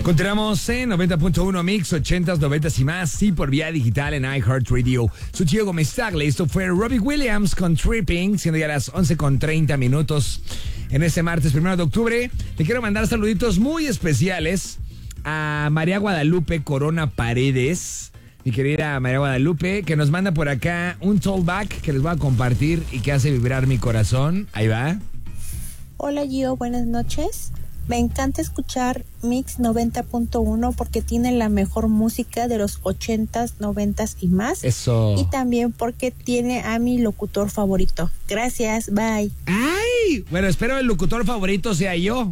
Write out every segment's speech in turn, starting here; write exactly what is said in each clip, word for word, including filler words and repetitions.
Continuamos en noventa punto uno Mix, ochentas, noventas y más, sí, por vía digital en iHeartRadio. Soy Gio Gómez Tagle, esto fue Robbie Williams con Tripping, siendo ya las once con treinta minutos en este martes primero de octubre. Te quiero mandar saluditos muy especiales a María Guadalupe Corona Paredes, mi querida María Guadalupe, que nos manda por acá un tollback que les voy a compartir y que hace vibrar mi corazón. Ahí va. Hola Gio, buenas noches. Me encanta escuchar Mix noventa punto uno porque tiene la mejor música de los ochentas, noventas y más. Eso. Y también porque tiene a mi locutor favorito. Gracias, bye. ¡Ay! Bueno, espero el locutor favorito sea yo.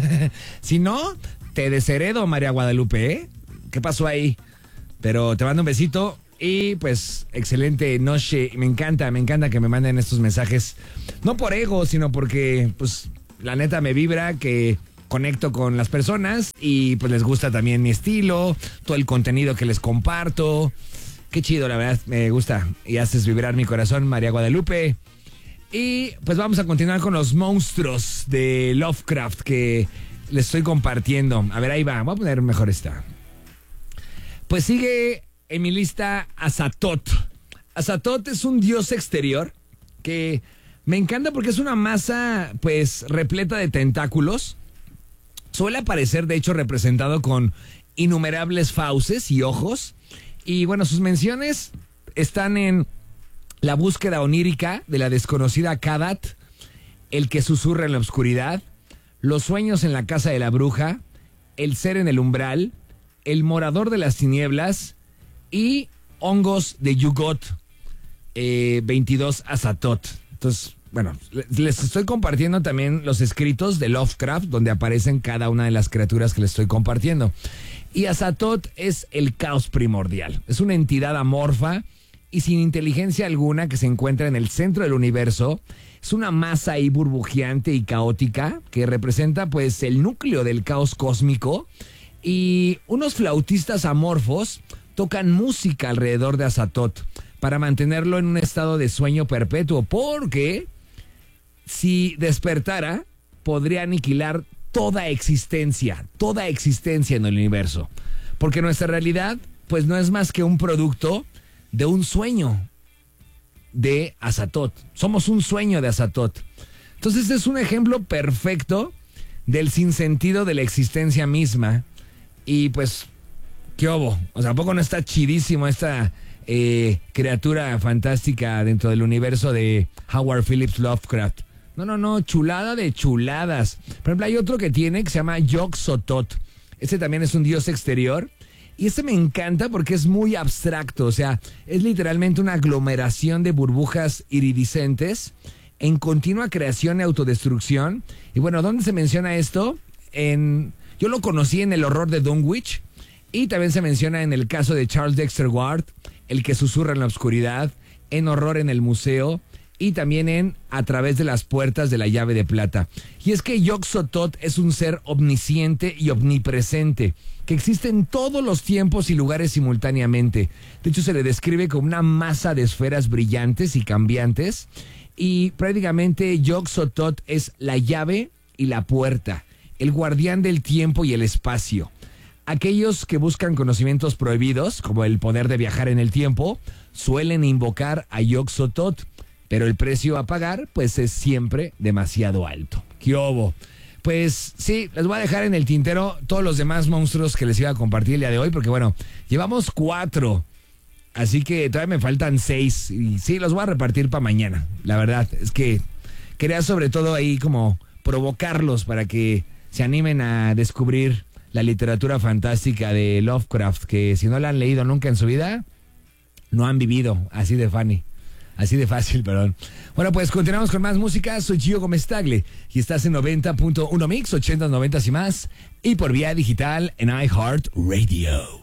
Si no, te desheredo, María Guadalupe, ¿eh? ¿Qué pasó ahí? Pero te mando un besito y pues excelente noche. Me encanta, me encanta que me manden estos mensajes. No por ego, sino porque pues la neta me vibra que conecto con las personas y pues les gusta también mi estilo, todo el contenido que les comparto. Qué chido, la verdad, me gusta y haces vibrar mi corazón, María Guadalupe. Y pues vamos a continuar con los monstruos de Lovecraft que les estoy compartiendo. A ver, ahí va, voy a poner mejor esta. Pues sigue en mi lista Azathoth. Azathoth es un dios exterior que me encanta porque es una masa pues repleta de tentáculos. Suele aparecer, de hecho, representado con innumerables fauces y ojos. Y bueno, sus menciones están en la búsqueda onírica de la desconocida Kadat, el que susurra en la oscuridad, los sueños en la casa de la bruja, el ser en el umbral, el morador de las tinieblas y hongos de Yugot, eh, veintidós Azathoth. Entonces, bueno, les estoy compartiendo también los escritos de Lovecraft, donde aparecen cada una de las criaturas que les estoy compartiendo. Y Azathoth es el caos primordial. Es una entidad amorfa y sin inteligencia alguna que se encuentra en el centro del universo. Es una masa ahí burbujeante y caótica que representa pues el núcleo del caos cósmico. Y unos flautistas amorfos tocan música alrededor de Azathoth para mantenerlo en un estado de sueño perpetuo, porque si despertara, podría aniquilar toda existencia, toda existencia en el universo. Porque nuestra realidad, pues no es más que un producto de un sueño de Azathoth. Somos un sueño de Azathoth. Entonces es un ejemplo perfecto del sinsentido de la existencia misma. Y pues, ¿qué obo? O sea, ¿a poco no está chidísimo esta eh, criatura fantástica dentro del universo de Howard Phillips Lovecraft? No, no, no, chulada de chuladas. Por ejemplo, hay otro que tiene que se llama Yog-Sothoth. Este también es un dios exterior. Y este me encanta porque es muy abstracto. O sea, es literalmente una aglomeración de burbujas iridiscentes en continua creación y autodestrucción. Y bueno, ¿dónde se menciona esto? En... Yo lo conocí en El horror de Dunwich. Y también se menciona en el caso de Charles Dexter Ward, el que susurra en la oscuridad, en Horror en el Museo, y también en A través de las puertas de la llave de plata. Y es que Yog-Sothoth es un ser omnisciente y omnipresente, que existe en todos los tiempos y lugares simultáneamente. De hecho, se le describe como una masa de esferas brillantes y cambiantes, y prácticamente Yog-Sothoth es la llave y la puerta, el guardián del tiempo y el espacio. Aquellos que buscan conocimientos prohibidos, como el poder de viajar en el tiempo, suelen invocar a Yog-Sothoth, pero el precio a pagar, pues, es siempre demasiado alto. ¡Qué obo! Pues sí, les voy a dejar en el tintero todos los demás monstruos que les iba a compartir el día de hoy, porque bueno, llevamos cuatro, así que todavía me faltan seis, y sí, los voy a repartir para mañana. La verdad, es que quería sobre todo ahí como provocarlos para que se animen a descubrir la literatura fantástica de Lovecraft, que si no la han leído nunca en su vida, no han vivido. Así de funny, así de fácil, perdón. Bueno, pues continuamos con más música. Soy Gio Gómez Tagle y estás en noventa punto uno Mix, ochentas, noventas y más, y por vía digital en iHeartRadio.